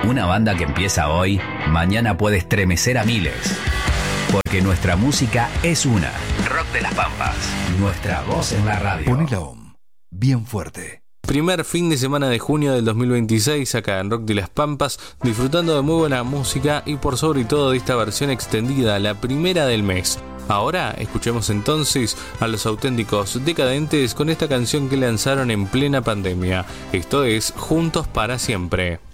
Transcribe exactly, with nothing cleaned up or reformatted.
Una banda que empieza hoy, mañana puede estremecer a miles. Porque nuestra música es una. Rock de las Pampas. Nuestra voz en la radio. Poné la O M bien fuerte. Primer fin de semana de junio del dos mil veintiséis acá en Rock de las Pampas, disfrutando de muy buena música y por sobre todo de esta versión extendida, la primera del mes. Ahora escuchemos entonces a Los Auténticos Decadentes con esta canción que lanzaron en plena pandemia. Esto es Juntos para Siempre.